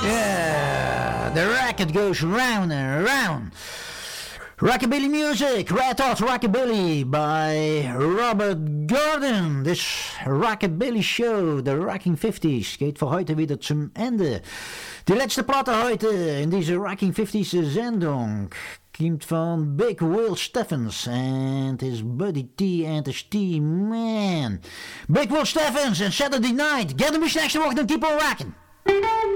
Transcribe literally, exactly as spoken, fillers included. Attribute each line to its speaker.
Speaker 1: Yeah, the racket goes round and round. Rockabilly music, Red Hot Rockabilly by Robert Gordon. Dus Rockabilly Show, de Rocking fifties, geht für heute wieder zum Ende. Die letzte Platte heute in dieser Rocking fifties Sendung kommt von Big Will Steffens and his buddy T and his T-Man. Big Will Steffens and Saturday Night. Get them nächste Woche, dan keep on rocking.